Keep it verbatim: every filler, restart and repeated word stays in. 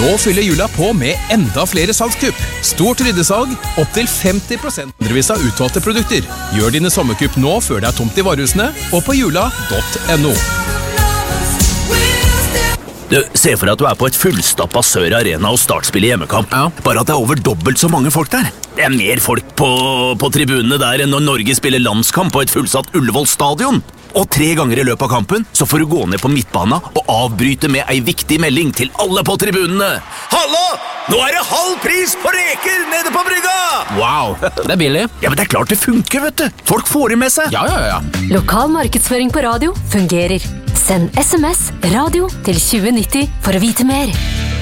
Nå fyller jula på med enda flere salgskupp. Stort ryddesalg, opp til femti prosent hundrevis av utvalgte produkter. Gjør dine sommerkupp nå før det er tomt i varehusene, og på jula punktum no. Du, se for deg at du er på et fullstappa Sør Arena og startspiller hjemmekamp. Ja. Bare at det er over dobbelt så mange folk der. Det er mer folk på, på tribunene der enn når Norge spiller landskamp på et fullsatt Ullevål stadion. Og tre ganger i løpet av kampen så får du gå ned på midtbana og avbryte med ei viktig melding til alle på tribunene. Hallo! Nå er det halv pris på reker nede på brygga! Wow, det er billig. Ja, men det er klart det funker, vet du. Folk får det med seg. Ja, ja, ja. Lokal markedsføring på radio fungerer. Send sms radio til tjue nitti for å vite mer.